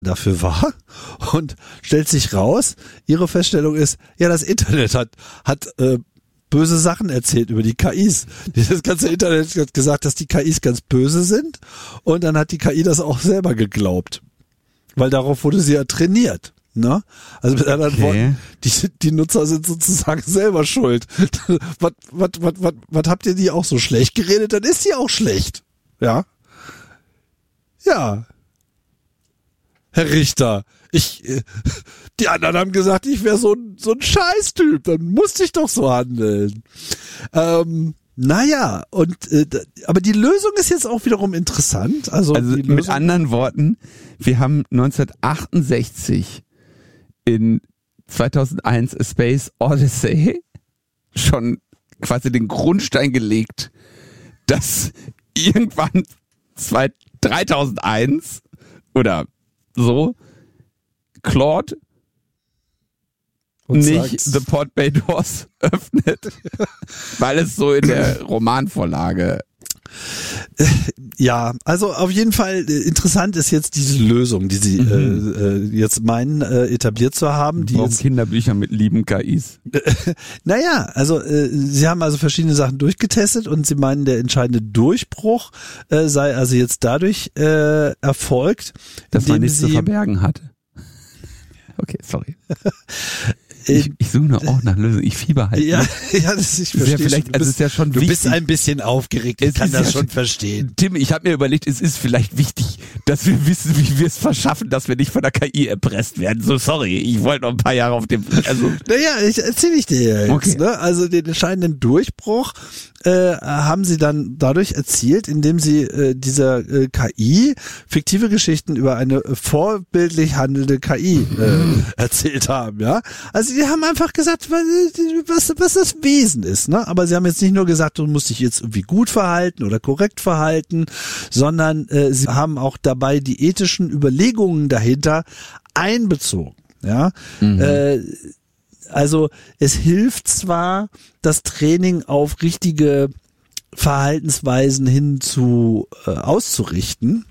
dafür war und stellt sich raus, ihre Feststellung ist, ja, das Internet hat böse Sachen erzählt über die KIs. Das ganze Internet hat gesagt, dass die KIs ganz böse sind und dann hat die KI das auch selber geglaubt, weil darauf wurde sie ja trainiert. Ne? Also mit anderen Worten, die Nutzer sind sozusagen selber schuld. Was habt ihr die auch so schlecht geredet? Dann ist die auch schlecht. Ja. Ja. Herr Richter, die anderen haben gesagt, ich wäre so ein Scheißtyp, dann musste ich doch so handeln. Naja, aber die Lösung ist jetzt auch wiederum interessant. Also mit anderen Worten, wir haben 1968 in 2001 A Space Odyssey schon quasi den Grundstein gelegt, dass irgendwann 3001 oder so Claude und nicht The Port Bay Doors öffnet, weil es so in der Romanvorlage. Ja, also auf jeden Fall interessant ist jetzt diese Lösung, die sie jetzt meinen etabliert zu haben. Die jetzt Kinderbücher mit lieben KIs. Naja, also sie haben also verschiedene Sachen durchgetestet und sie meinen, der entscheidende Durchbruch sei also jetzt dadurch erfolgt, dass man nichts zu verbergen hatte. Okay, sorry. Ich suche noch auch nach Lösungen. Ich fieber halt. Ja, ich verstehe. Vielleicht, also ist ja schon du wichtig. bist ein bisschen aufgeregt. Ich kann das schon verstehen. Tim, ich habe mir überlegt, es ist vielleicht wichtig, dass wir wissen, wie wir es verschaffen, dass wir nicht von der KI erpresst werden. So, sorry, ich wollte noch ein paar Jahre auf dem. Also. Naja, erzähle ich dir jetzt. Okay. Ne? Also den entscheidenden Durchbruch haben sie dann dadurch erzielt, indem sie dieser KI fiktive Geschichten über eine vorbildlich handelnde KI erzählt haben. Ja, also die haben einfach gesagt, was das Wesen ist, ne? Aber sie haben jetzt nicht nur gesagt, du musst dich jetzt irgendwie gut verhalten oder korrekt verhalten, sondern sie haben auch dabei die ethischen Überlegungen dahinter einbezogen, ja. Also es hilft zwar, das Training auf richtige Verhaltensweisen hin zu auszurichten,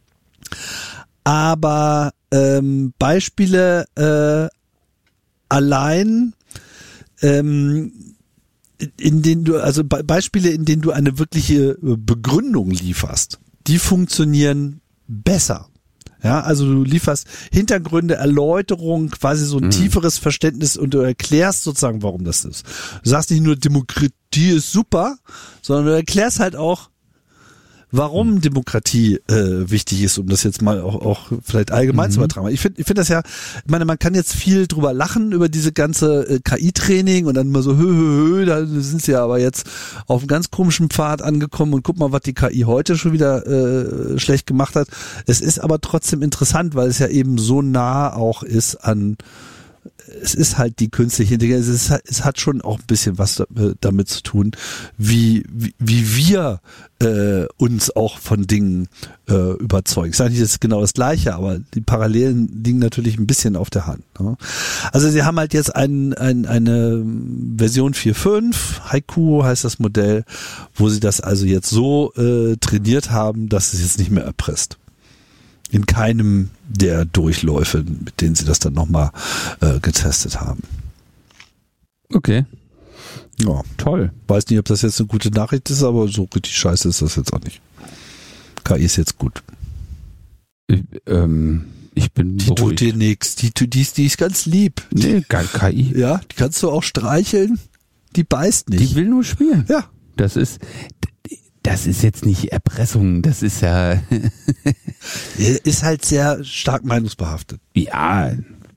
aber Beispiele allein, in denen du eine wirkliche Begründung lieferst, die funktionieren besser. Ja, also du lieferst Hintergründe, Erläuterungen, quasi so ein tieferes Verständnis und du erklärst sozusagen, warum das ist. Du sagst nicht nur, Demokratie ist super, sondern du erklärst halt auch, warum Demokratie wichtig ist, um das jetzt mal auch vielleicht allgemein zu übertragen. Ich finde das ja, ich meine, man kann jetzt viel drüber lachen, über diese ganze KI-Training und dann immer so, da sind sie ja aber jetzt auf einem ganz komischen Pfad angekommen und guck mal, was die KI heute schon wieder schlecht gemacht hat. Es ist aber trotzdem interessant, weil es ja eben so nah auch ist an, es ist halt die künstliche Intelligenz, es hat schon auch ein bisschen was damit zu tun, wie wir uns auch von Dingen überzeugen. Ich sage nicht, das ist genau das Gleiche, aber die Parallelen liegen natürlich ein bisschen auf der Hand. Ne? Also sie haben halt jetzt eine Version 4.5, Haiku heißt das Modell, wo sie das also jetzt so trainiert haben, dass es jetzt nicht mehr erpresst. In keinem der Durchläufe, mit denen sie das dann nochmal getestet haben. Okay. Ja. Toll. Weiß nicht, ob das jetzt eine gute Nachricht ist, aber so richtig scheiße ist das jetzt auch nicht. KI ist jetzt gut. Ich bin Die beruhigt. tut dir nichts. Die ist ganz lieb. Nee, geil, KI. Ja, die kannst du auch streicheln. Die beißt nicht. Die will nur spielen. Ja. Das ist jetzt nicht Erpressung, das ist ja... Ist halt sehr stark meinungsbehaftet. Ja.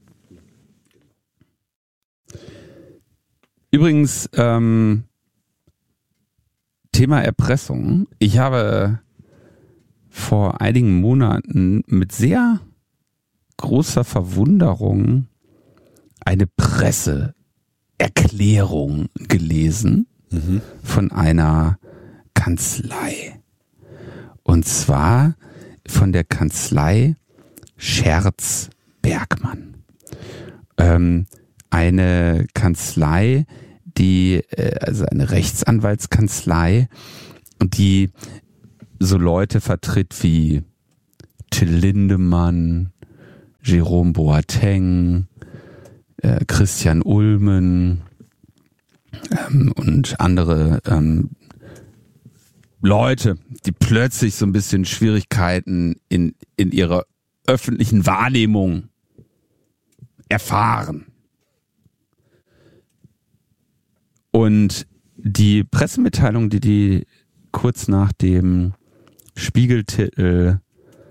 Übrigens, Thema Erpressung. Ich habe vor einigen Monaten mit sehr großer Verwunderung eine Presseerklärung gelesen von einer Kanzlei. Und zwar von der Kanzlei Scherz Bergmann. Eine Kanzlei, also eine Rechtsanwaltskanzlei, die so Leute vertritt wie Till Lindemann, Jerome Boateng, Christian Ulmen und andere Leute, die plötzlich so ein bisschen Schwierigkeiten in ihrer öffentlichen Wahrnehmung erfahren. Und die Pressemitteilung, die kurz nach dem Spiegeltitel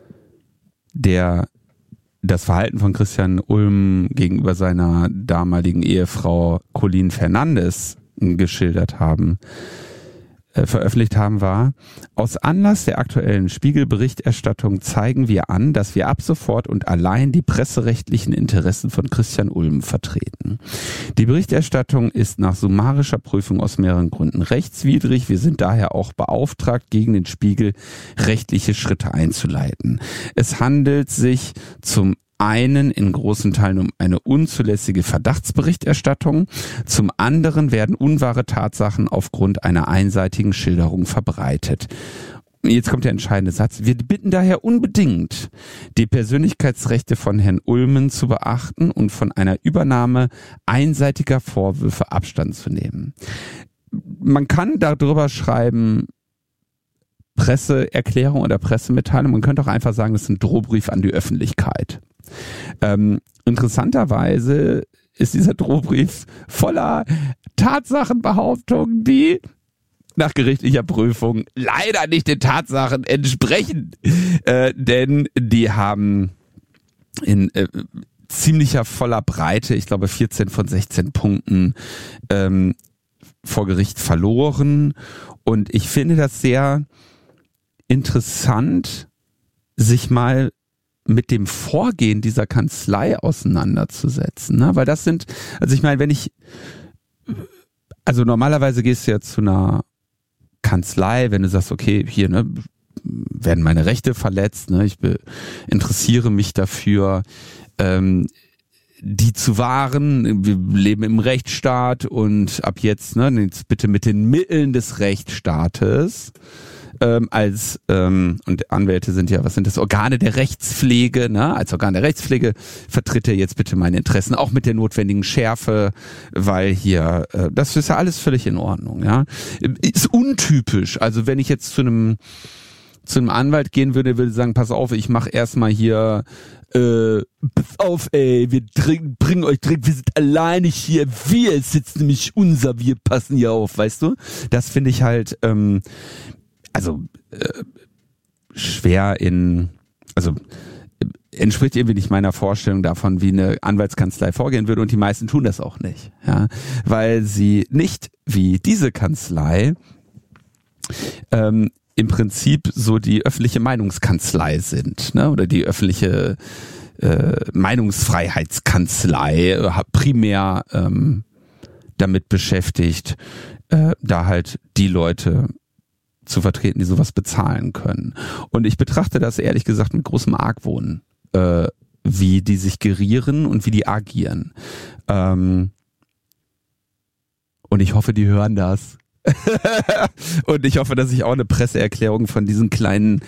das Verhalten von Christian Ulm gegenüber seiner damaligen Ehefrau Colleen Fernandes geschildert haben, veröffentlicht haben, war: Aus Anlass der aktuellen Spiegelberichterstattung zeigen wir an, dass wir ab sofort und allein die presserechtlichen Interessen von Christian Ulm vertreten. Die Berichterstattung ist nach summarischer Prüfung aus mehreren Gründen rechtswidrig. Wir sind daher auch beauftragt, gegen den Spiegel rechtliche Schritte einzuleiten. Es handelt sich zum einen in großen Teilen um eine unzulässige Verdachtsberichterstattung, zum anderen werden unwahre Tatsachen aufgrund einer einseitigen Schilderung verbreitet. Jetzt kommt der entscheidende Satz: Wir bitten daher unbedingt, die Persönlichkeitsrechte von Herrn Ulmen zu beachten und von einer Übernahme einseitiger Vorwürfe Abstand zu nehmen. Man kann darüber schreiben, Presseerklärung oder Pressemitteilung. Man könnte auch einfach sagen, das ist ein Drohbrief an die Öffentlichkeit. Interessanterweise ist dieser Drohbrief voller Tatsachenbehauptungen, die nach gerichtlicher Prüfung leider nicht den Tatsachen entsprechen, denn die haben in ziemlicher voller Breite, ich glaube 14 von 16 Punkten vor Gericht verloren, und ich finde das sehr interessant, sich mal mit dem Vorgehen dieser Kanzlei auseinanderzusetzen, ne? Weil das sind, also ich meine, normalerweise gehst du ja zu einer Kanzlei, wenn du sagst, okay, hier, ne, werden meine Rechte verletzt, ne, ich interessiere mich dafür, die zu wahren, wir leben im Rechtsstaat und ab jetzt, ne, jetzt bitte mit den Mitteln des Rechtsstaates, und Anwälte sind ja, was sind das, Organe der Rechtspflege, ne? Als Organ der Rechtspflege vertritt er jetzt bitte meine Interessen, auch mit der notwendigen Schärfe, weil hier, das ist ja alles völlig in Ordnung, ja. Ist untypisch, also wenn ich jetzt zu einem Anwalt gehen würde sagen, pass auf, ich mache erstmal hier, pass auf, ey, wir bringen euch direkt, wir sind alleine hier, wir sitzen nämlich wir passen hier auf, weißt du? Das finde ich halt, schwer entspricht irgendwie nicht meiner Vorstellung davon, wie eine Anwaltskanzlei vorgehen würde, und die meisten tun das auch nicht, ja, weil sie nicht wie diese Kanzlei im Prinzip so die öffentliche Meinungskanzlei sind, ne, oder die öffentliche Meinungsfreiheitskanzlei, primär damit beschäftigt, da halt die Leute zu vertreten, die sowas bezahlen können. Und ich betrachte das ehrlich gesagt mit großem Argwohn, wie die sich gerieren und wie die agieren. Und ich hoffe, die hören das. Und ich hoffe, dass ich auch eine Presseerklärung von diesen kleinen,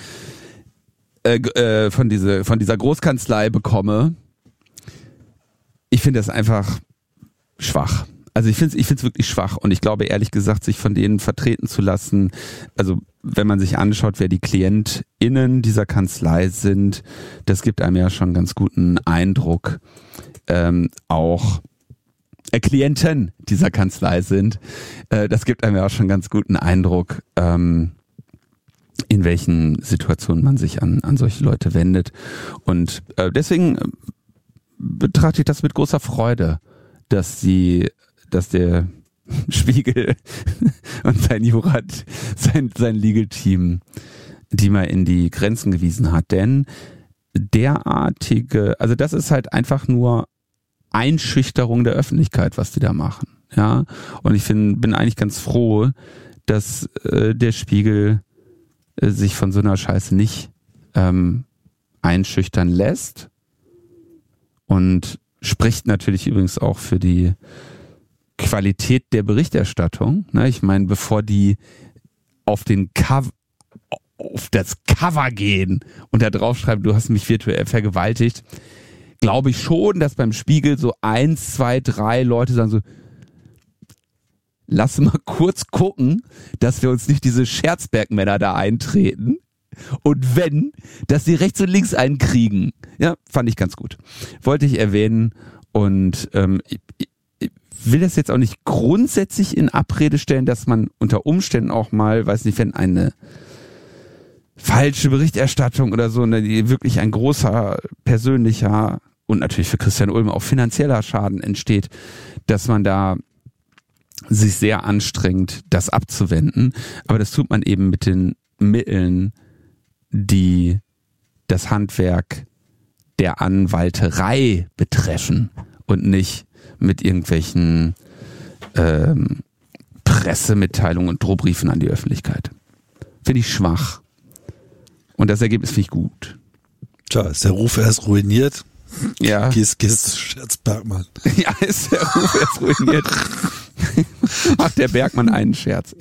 von dieser Großkanzlei bekomme. Ich finde das einfach schwach. Also ich finde es wirklich schwach, und ich glaube ehrlich gesagt, sich von denen vertreten zu lassen, also wenn man sich anschaut, wer die KlientInnen dieser Kanzlei sind, das gibt einem ja schon einen ganz guten Eindruck, auch Klienten dieser Kanzlei sind, das gibt einem ja auch schon einen ganz guten Eindruck, in welchen Situationen man sich an solche Leute wendet, und deswegen betrachte ich das mit großer Freude, dass der Spiegel und sein Jurat, sein Legal-Team, die mal in die Grenzen gewiesen hat. Denn also das ist halt einfach nur Einschüchterung der Öffentlichkeit, was die da machen. Ja, und ich bin eigentlich ganz froh, dass der Spiegel sich von so einer Scheiße nicht einschüchtern lässt, und spricht natürlich übrigens auch für die Qualität der Berichterstattung. Ne? Ich meine, bevor die auf das Cover gehen und da draufschreiben, du hast mich virtuell vergewaltigt, glaube ich schon, dass beim Spiegel so 1, 2, 3 Leute sagen so, lass mal kurz gucken, dass wir uns nicht diese Scherzberg-Männer da eintreten. Und wenn, dass sie rechts und links einen kriegen. Ja, fand ich ganz gut. Wollte ich erwähnen. Und ich will das jetzt auch nicht grundsätzlich in Abrede stellen, dass man unter Umständen auch mal, weiß nicht, wenn eine falsche Berichterstattung oder so, die wirklich ein großer persönlicher und natürlich für Christian Ulm auch finanzieller Schaden entsteht, dass man da sich sehr anstrengt, das abzuwenden. Aber das tut man eben mit den Mitteln, die das Handwerk der Anwalterei betreffen und nicht mit irgendwelchen Pressemitteilungen und Drohbriefen an die Öffentlichkeit. Finde ich schwach. Und das Ergebnis finde ich gut. Tja, ist der Ruf erst ruiniert? Ja. Gehst zu Scherzbergmann. Ja, ist der Ruf erst ruiniert. Macht der Bergmann einen Scherz.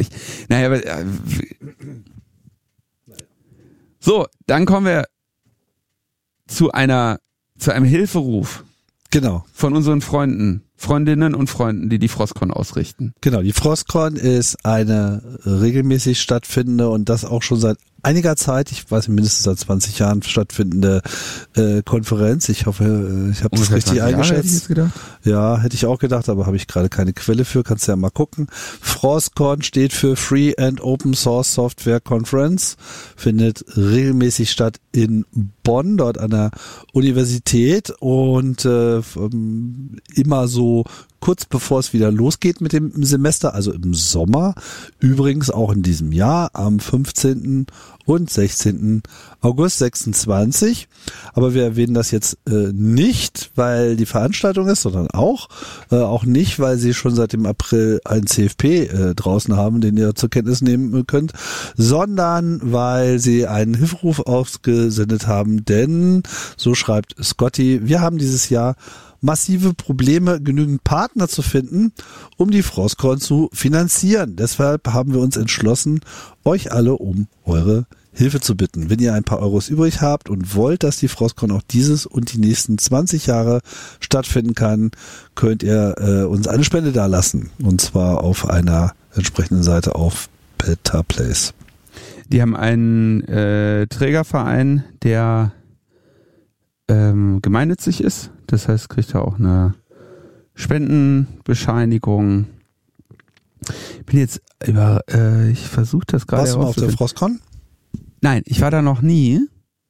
So, dann kommen wir zu einem Hilferuf. Genau. Von unseren Freundinnen und Freunden, die Frostcon ausrichten. Genau, die Frostcon ist eine regelmäßig stattfindende und das auch schon seit einiger Zeit, ich weiß mindestens seit 20 Jahren stattfindende Konferenz. Ich hoffe, ich habe das richtig eingeschätzt. Hätte ich jetzt gedacht? Ja, hätte ich auch gedacht, aber habe ich gerade keine Quelle für. Kannst du ja mal gucken. Frostcon steht für Free and Open Source Software Conference, findet regelmäßig statt in Bonn, dort an der Universität und immer so kurz bevor es wieder losgeht mit dem Semester, also im Sommer, übrigens auch in diesem Jahr am 15. und 16. August 26. Aber wir erwähnen das jetzt nicht, weil die Veranstaltung ist, sondern auch nicht, weil sie schon seit dem April einen CFP draußen haben, den ihr zur Kenntnis nehmen könnt, sondern weil sie einen Hilferuf ausgesendet haben, denn, so schreibt Scotty, wir haben dieses Jahr massive Probleme, genügend Partner zu finden, um die Frostcon zu finanzieren. Deshalb haben wir uns entschlossen, euch alle um eure Hilfe zu bitten. Wenn ihr ein paar Euros übrig habt und wollt, dass die Frostcon auch dieses und die nächsten 20 Jahre stattfinden kann, könnt ihr uns eine Spende dalassen. Und zwar auf einer entsprechenden Seite auf Better Place. Die haben einen Trägerverein, der gemeinnützig ist. Das heißt, kriegt er auch eine Spendenbescheinigung. Ich versuche das gerade. Warst du mal auf der Frostcon? Nein, ich war da noch nie.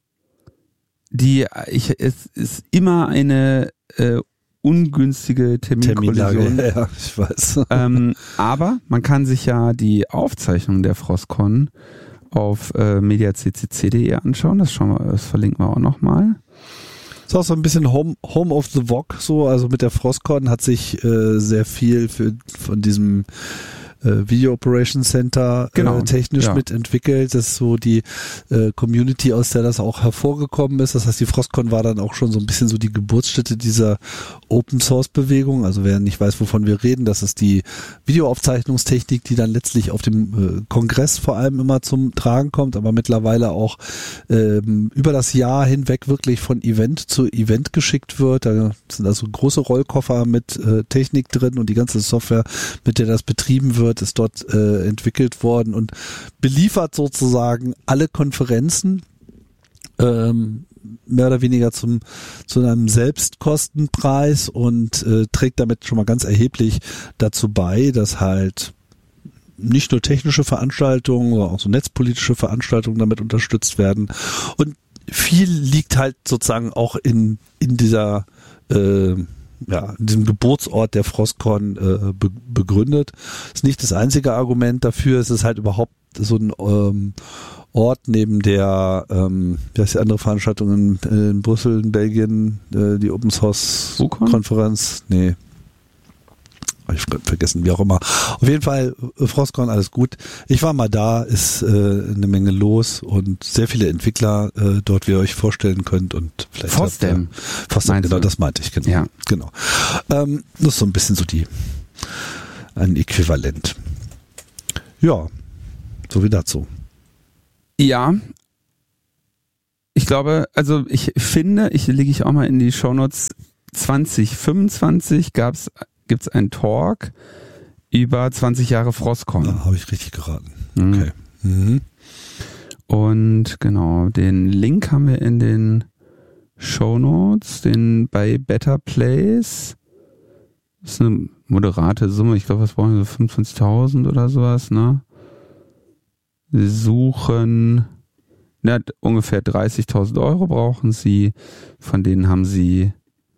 Es ist immer eine ungünstige Terminkollision. Ja, ich weiß. Aber man kann sich ja die Aufzeichnung der Frostcon auf mediaccc.de anschauen. Das verlinken wir auch nochmal. Ist auch so ein bisschen Home of the VOG so, also mit der Frostcon hat sich sehr viel von diesem Video Operations Center technisch mitentwickelt. Das ist so die Community, aus der das auch hervorgekommen ist. Das heißt, die Frostcon war dann auch schon so ein bisschen so die Geburtsstätte dieser Open Source Bewegung. Also wer nicht weiß, wovon wir reden, das ist die Videoaufzeichnungstechnik, die dann letztlich auf dem Kongress vor allem immer zum Tragen kommt, aber mittlerweile auch über das Jahr hinweg wirklich von Event zu Event geschickt wird. Da sind also große Rollkoffer mit Technik drin und die ganze Software, mit der das betrieben wird, ist dort entwickelt worden und beliefert sozusagen alle Konferenzen mehr oder weniger zu einem Selbstkostenpreis und trägt damit schon mal ganz erheblich dazu bei, dass halt nicht nur technische Veranstaltungen, sondern auch so netzpolitische Veranstaltungen damit unterstützt werden. Und viel liegt halt sozusagen auch in dieser in diesem Geburtsort der Frostcon begründet. Ist nicht das einzige Argument dafür. Es ist halt überhaupt so ein Ort neben der, wie heißt die andere Veranstaltung in Brüssel, in Belgien, die Open Source Konferenz. Nee. Hab ich vergessen, wie auch immer. Auf jeden Fall, Frostcon, alles gut. Ich war mal da, ist eine Menge los und sehr viele Entwickler dort, wie ihr euch vorstellen könnt. Und vielleicht FOSDEM, genau, das meinte ich, genau. Ja. Genau. Das ist so ein bisschen so ein Äquivalent. Ja, so wie dazu. Ja, Ich glaube, also ich finde, lege ich auch mal in die Shownotes, 2025 gibt's einen Talk über 20 Jahre Frostcon. Da habe ich richtig geraten. Okay. Mhm. Und genau, den Link haben wir in den Shownotes, den bei Better Place. Das ist eine moderate Summe, ich glaube, was brauchen wir, so 25.000 oder sowas, ne? Sie suchen, ungefähr 30.000 Euro brauchen sie, von denen haben sie,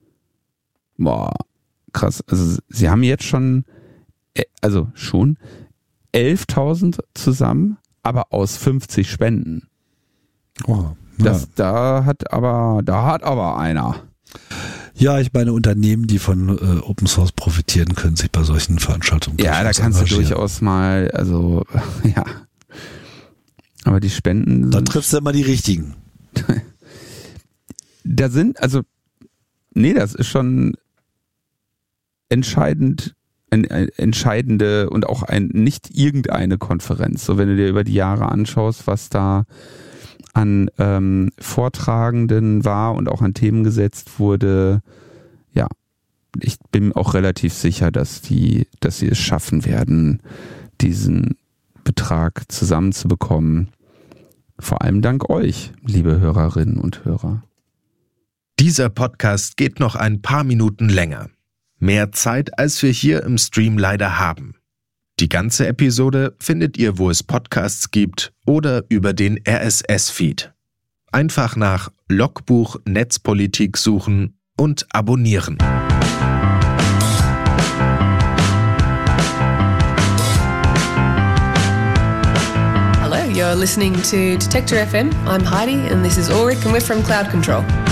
krass, also sie haben jetzt schon 11.000 zusammen, aber aus 50 Spenden. Oh, ja. Da hat aber einer. Ja, ich meine, Unternehmen, die von Open Source profitieren, können sich bei solchen Veranstaltungen ja, da kannst du durchaus mal, also ja. Aber die Spenden. Dann triffst du immer die richtigen. Das ist schon entscheidende und auch nicht irgendeine Konferenz. So, wenn du dir über die Jahre anschaust, was da an Vortragenden war und auch an Themen gesetzt wurde, ja, ich bin auch relativ sicher, dass sie es schaffen werden, diesen Betrag zusammenzubekommen. Vor allem dank euch, liebe Hörerinnen und Hörer. Dieser Podcast geht noch ein paar Minuten länger. Mehr Zeit, als wir hier im Stream leider haben. Die ganze Episode findet ihr, wo es Podcasts gibt oder über den RSS-Feed. Einfach nach Logbuch Netzpolitik suchen und abonnieren. Hello, you're listening to Detector FM. I'm Heidi and this is Ulrich and we're from Cloud Control.